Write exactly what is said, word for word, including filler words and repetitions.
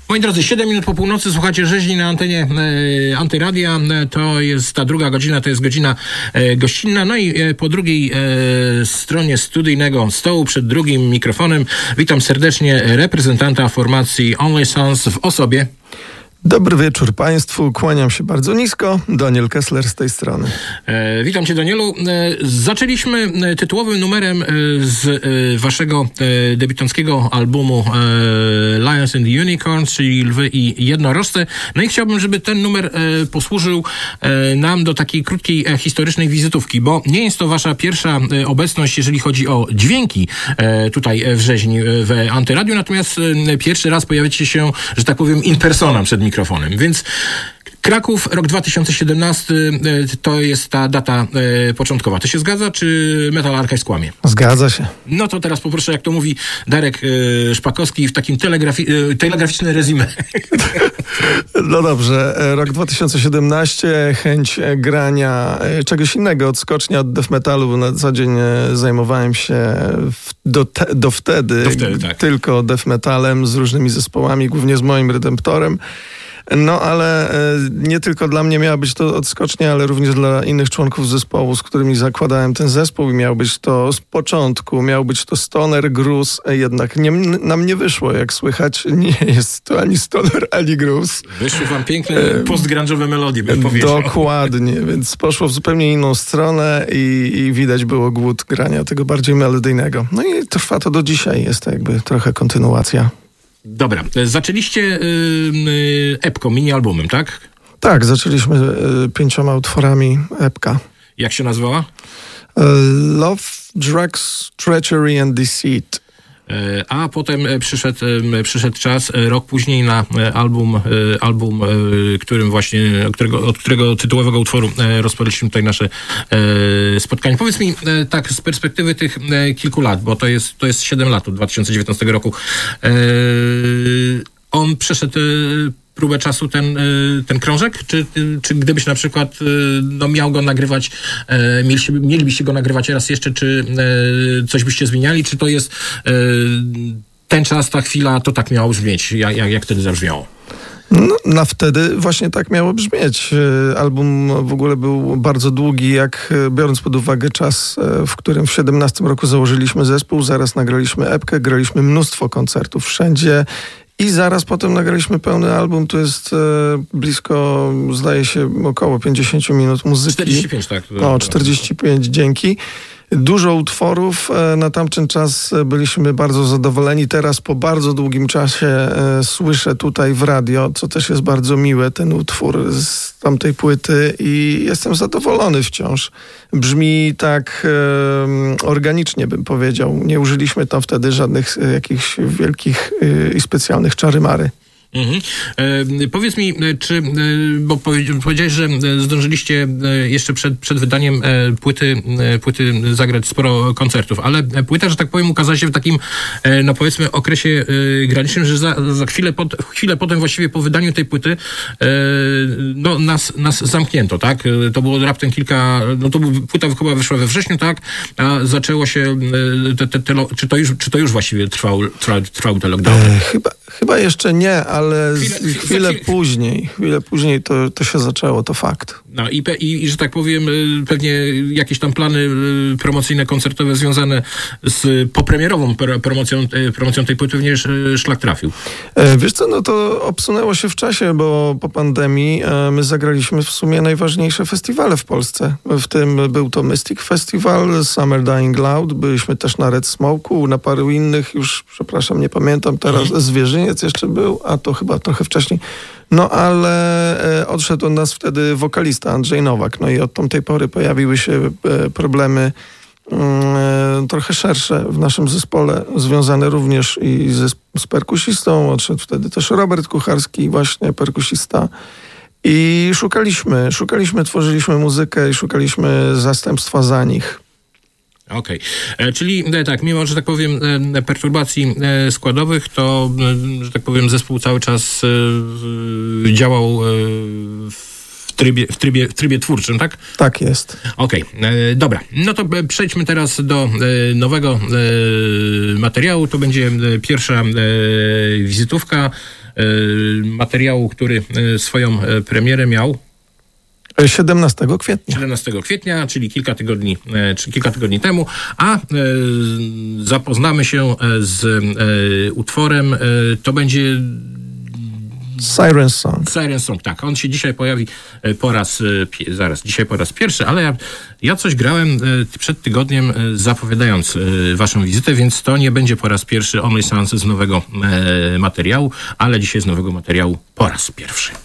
Moi drodzy, siedem minut po północy, słuchacie rzeźni na antenie e, Antyradia. E, to jest ta druga godzina, to jest godzina e, gościnna. No i e, po drugiej e, stronie studyjnego stołu, przed drugim mikrofonem, witam serdecznie reprezentanta formacji Only Sons w osobie. Dobry wieczór Państwu, kłaniam się bardzo nisko. Daniel Kessler z tej strony. E, witam Cię, Danielu. E, zaczęliśmy tytułowym numerem e, z e, Waszego e, debiutanckiego albumu e, Lions and the Unicorns, czyli Lwy i Jednorożce. No i chciałbym, żeby ten numer e, posłużył e, nam do takiej krótkiej e, historycznej wizytówki, bo nie jest to Wasza pierwsza e, obecność, jeżeli chodzi o dźwięki e, tutaj w rzeźni w Antyradiu, natomiast e, pierwszy raz pojawiacie się, że tak powiem, in persona przed mikrofonem. Mikrofonem. Więc Kraków, rok dwa tysiące siedemnasty, to jest ta data e, początkowa. To się zgadza, czy Metal Archive skłamie? Zgadza się. No to teraz poproszę, jak to mówi Darek e, Szpakowski, w takim telegrafi- e, telegraficznym rezumie. No dobrze, rok dwa tysiące siedemnasty, chęć grania czegoś innego, odskocznia od death metalu, bo na co dzień zajmowałem się w, do, te, do wtedy, do wtedy tak. tylko death metalem z różnymi zespołami, głównie z moim Redemptorem. No ale e, nie tylko dla mnie miała być to odskocznia, ale również dla innych członków zespołu, z którymi zakładałem ten zespół i miał być to z początku, miał być to stoner, gruz, jednak nie, nam nie wyszło, jak słychać, nie jest to ani stoner, ani gruz. Wyszły wam piękne e, postgrunge'owe melodie, bym powiedział. Dokładnie, więc poszło w zupełnie inną stronę i, i widać było głód grania tego bardziej melodyjnego. No i trwa to do dzisiaj, jest to jakby trochę kontynuacja. Dobra, zaczęliście yy, epką, mini-albumem, tak? Tak, zaczęliśmy y, pięcioma utworami epka. Jak się nazwała? Y, Love, Drugs, Treachery and Deceit. A potem przyszedł, przyszedł czas, rok później, na album, album którym właśnie, którego, od którego tytułowego utworu rozpoczęliśmy tutaj nasze spotkanie. Powiedz mi tak z perspektywy tych kilku lat, bo to jest, to jest siedem lat od dwa tysiące dziewiętnastego roku. On przeszedł próbę czasu ten, ten krążek? Czy, czy gdybyś na przykład no, miał go nagrywać, mieliście, mielibyście go nagrywać raz jeszcze, czy coś byście zmieniali? Czy to jest ten czas, ta chwila, to tak miało brzmieć, jak, jak, jak wtedy zabrzmiało? No, na wtedy właśnie tak miało brzmieć. Album w ogóle był bardzo długi, jak biorąc pod uwagę czas, w którym w siedemnastym roku założyliśmy zespół, zaraz nagraliśmy epkę, graliśmy mnóstwo koncertów wszędzie. I zaraz potem nagraliśmy pełny album, to jest e, blisko, zdaje się, około pięćdziesiąt minut muzyki. czterdzieści pięć, tak. No, czterdzieści pięć, dzięki. Dużo utworów. E, na tamten czas byliśmy bardzo zadowoleni. Teraz po bardzo długim czasie e, słyszę tutaj w radio, co też jest bardzo miłe, ten utwór z tamtej płyty i jestem zadowolony wciąż. Brzmi tak e, organicznie, bym powiedział. Nie użyliśmy tam wtedy żadnych e, jakichś wielkich e, i specjalnych czary-mary. Mhm. E, powiedz mi, czy, bo powiedziałeś, że zdążyliście jeszcze przed, przed wydaniem płyty, płyty zagrać sporo koncertów, ale płyta, że tak powiem, ukazała się w takim, no powiedzmy, okresie granicznym, że za, za chwilę, pod, chwilę potem, właściwie po wydaniu tej płyty, no nas, nas zamknięto, tak? To było raptem kilka, no to płyta chyba wyszła we wrześniu, tak? A zaczęło się, te, te, te, czy, to już, czy to już właściwie trwał, trwał, trwał te lockdowny? E, chyba, chyba jeszcze nie, ale ale chwilę, chwilę, chwilę później, chwilę później to, to się zaczęło, to fakt. No i, pe, i, i, że tak powiem, pewnie jakieś tam plany promocyjne, koncertowe związane z popremierową promocją, promocją tej płyty również szlak trafił. E, wiesz co, no to obsunęło się w czasie, bo po pandemii e, my zagraliśmy w sumie najważniejsze festiwale w Polsce. W tym był to Mystic Festival, Summer Dying Loud, byliśmy też na Red Smoke'u, na paru innych, już przepraszam, nie pamiętam teraz, mhm. Zwierzyniec jeszcze był, a to chyba trochę wcześniej. No ale e, odszedł od nas wtedy wokalista Andrzej Nowak. No i od tamtej pory pojawiły się e, problemy e, trochę szersze w naszym zespole, związane również i ze, z perkusistą. Odszedł wtedy też Robert Kucharski, właśnie perkusista. I szukaliśmy, szukaliśmy, tworzyliśmy muzykę i szukaliśmy zastępstwa za nich. Okej, okay. Czyli tak, mimo, że tak powiem, perturbacji składowych, to, że tak powiem, zespół cały czas działał w trybie, w trybie, w trybie twórczym, tak? Tak jest. Okej, okay. Dobra. No to przejdźmy teraz do nowego materiału. To będzie pierwsza wizytówka. materiału, który swoją premierę miał siedemnastego kwietnia. siedemnastego kwietnia, czyli kilka tygodni, czy kilka tygodni temu, a e, zapoznamy się z e, utworem, e, to będzie Siren Song. Siren Song, tak. On się dzisiaj pojawi po raz, zaraz, dzisiaj po raz pierwszy, ale ja, ja coś grałem przed tygodniem, zapowiadając waszą wizytę, więc to nie będzie po raz pierwszy Only Sounds z nowego materiału, ale dzisiaj z nowego materiału po raz pierwszy.